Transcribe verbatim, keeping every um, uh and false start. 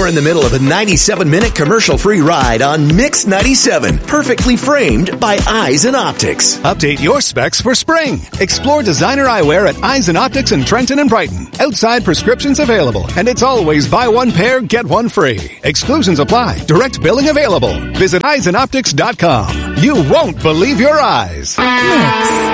You're in the middle of a ninety-seven minute commercial-free ride on Mix ninety-seven, perfectly framed by Eyes and Optics. Update your specs for spring. Explore designer eyewear at Eyes and Optics in Trenton and Brighton. Outside prescriptions available, and it's always buy one pair, get one free. Exclusions apply. Direct billing available. Visit eyes and optics dot com. You won't believe your eyes. Mix.